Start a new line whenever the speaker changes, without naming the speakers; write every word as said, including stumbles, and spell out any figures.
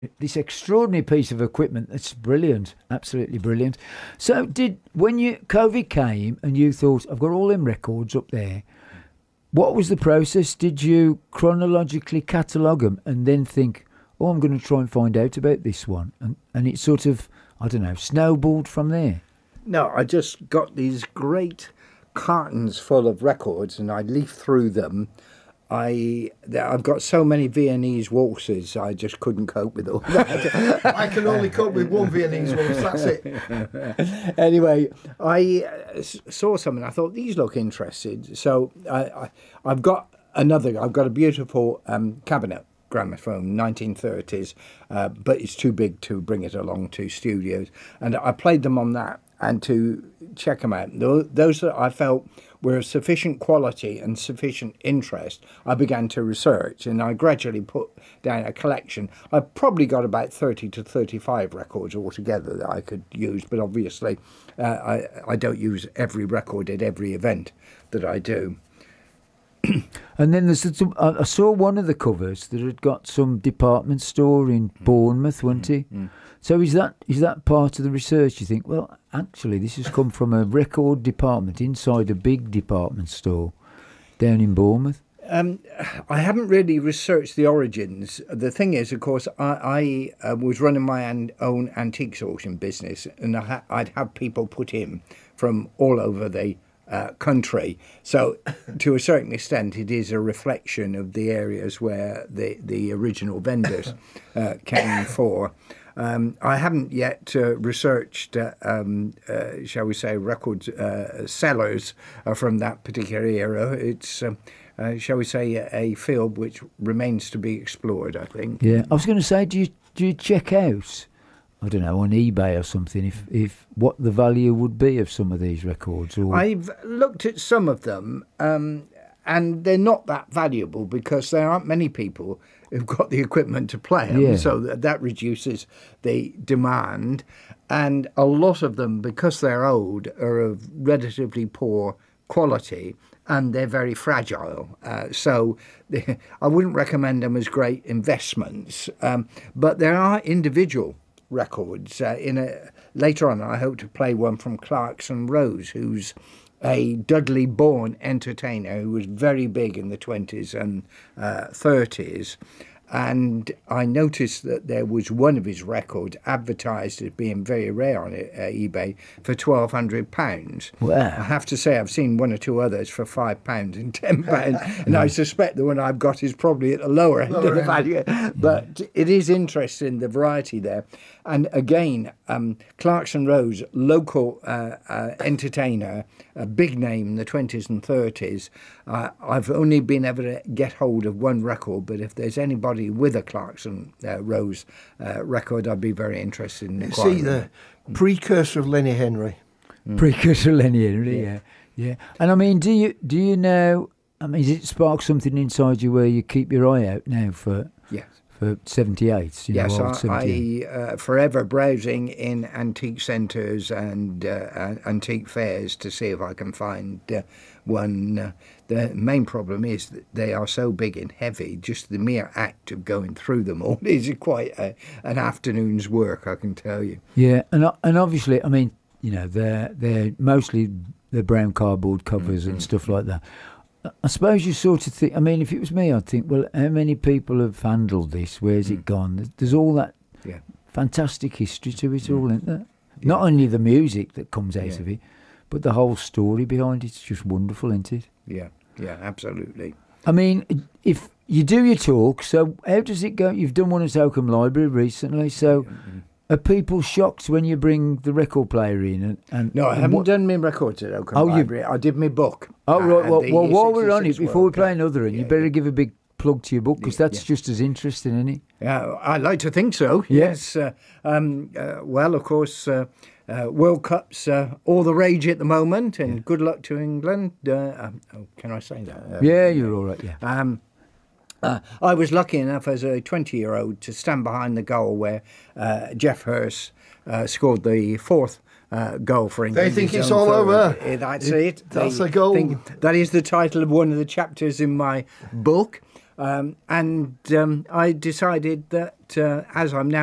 This extraordinary piece of equipment that's brilliant, absolutely brilliant. So, did when you COVID came and you thought, I've got all them records up there, what was the process? Did you chronologically catalogue them and then think, oh, I'm going to try and find out about this one? And, and it sort of, I don't know, snowballed from there?
No, I just got these great cartons full of records and I leafed through them. I, I've got so many Viennese waltzes, I just couldn't cope with all that.
I can only cope with one Viennese waltz, that's it.
Anyway, I uh, saw some and I thought, these look interesting. So I, I, I've got another, I've got a beautiful um, cabinet gramophone, nineteen thirties, uh, but it's too big to bring it along to studios. And I played them on that and to check them out. Those that I felt were of sufficient quality and sufficient interest, I began to research and I gradually put down a collection. I've probably got about thirty to thirty-five records altogether that I could use, but obviously uh, I, I don't use every record at every event that I do.
And then there's some, I saw one of the covers that had got some department store in Bournemouth, wasn't he?
Mm.
So is that is that part of the research? You think, well, actually, this has come from a record department inside a big department store down in Bournemouth?
Um, I haven't really researched the origins. The thing is, of course, I, I uh, was running my an, own antiques auction business, and I ha- I'd have people put in from all over the uh, country. So, to a certain extent, it is a reflection of the areas where the, the original vendors uh, came for. Um, I haven't yet uh, researched, uh, um, uh, shall we say, record uh, sellers uh, from that particular era. It's, um, uh, shall we say, a, a field which remains to be explored, I think.
Yeah, I was going to say, do you do you check out, I don't know, on eBay or something, if if what the value would be of some of these records? Or
I've looked at some of them, um, and they're not that valuable because there aren't many people who've got the equipment to play them,
Yeah.
so that, that reduces the demand. And a lot of them, because they're old, are of relatively poor quality and they're very fragile. Uh, so they, I wouldn't recommend them as great investments. Um, but there are individual records. Uh, in a, later on, I hope to play one from Clarkson Rose, who's a Dudley-born entertainer who was very big in the twenties and uh, thirties. And I noticed that there was one of his records advertised as being very rare on it, uh, eBay for twelve hundred pounds.
Wow.
I have to say I've seen one or two others for five pounds and ten pounds, and I suspect the one I've got is probably at the lower end
Lower
of the
end.
value. But it is interesting, the variety there. And again, um, Clarkson Rose, local uh, uh, entertainer, a big name in the twenties and thirties. Uh, I've only been able to get hold of one record, but if there's anybody with a Clarkson uh, Rose uh, record, I'd be very interested in acquiring.
See, the precursor of Lenny Henry.
precursor Lenny Henry, yeah. yeah, yeah. And I mean, do you do you know? I mean, does it spark something inside you where you keep your eye out now for
Yes.
for seventy-eights? You
Yes,
know, old
I,
seventy-eight?
I uh, forever browsing in antique centres and uh, an- antique fairs to see if I can find uh, one. Uh, the main problem is that they are so big and heavy, just the mere act of going through them all is quite a, an afternoon's work, I can tell you.
Yeah, and o- and obviously, I mean, you know, they're they're mostly the brown cardboard covers and stuff like that. I- I suppose you sort of think. I mean, if it was me, I'd think, well, how many people have handled this? Where's it gone? There's- There's all that
Yeah.
fantastic history to it all, isn't there? Not only the music that comes out
Yeah.
of it, but the whole story behind it's just wonderful, isn't it?
Yeah, yeah, absolutely.
I mean, if you do your talk, so how does it go? You've done one at Oakham Library recently, so are people shocked when you bring the record player in? And, and
No, I
and
haven't
what-
done my records at Oakham
Oh, you-
Library. I did my book.
Oh,
uh,
right.
at
Well,
the
well while we're on it,
sixty-six
before we
World
play
Cup.
another, and you
Yeah,
better
yeah.
give a big plug to your book, because
Yeah,
that's
yeah.
just as interesting, isn't it?
Yeah, I like to think so.
Yeah.
Yes. Uh, um, uh, well, of course, uh, uh, World Cup's uh, all the rage at the moment, and good luck to England. Uh, um, oh, can I say that? Uh,
Yeah, you're all right, yeah.
Um, uh, I was lucky enough as a twenty-year-old to stand behind the goal where uh, Jeff Hurst uh, scored the fourth uh, goal for England.
They think
His
it's
own
all
forward.
over.
Uh, That's it.
That's
They
a goal.
think- that is the title of one of the chapters in my book. Um, and um, I decided that uh, as I'm now